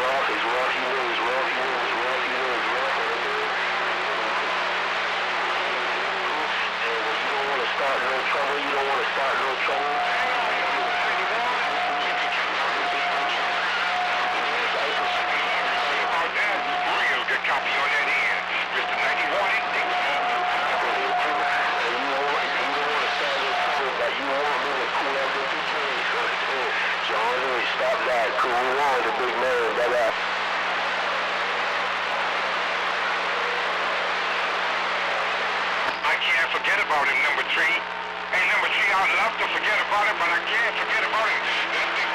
Forget about him, number three. Hey, number three, I'd love to forget about it, but I can't forget about him.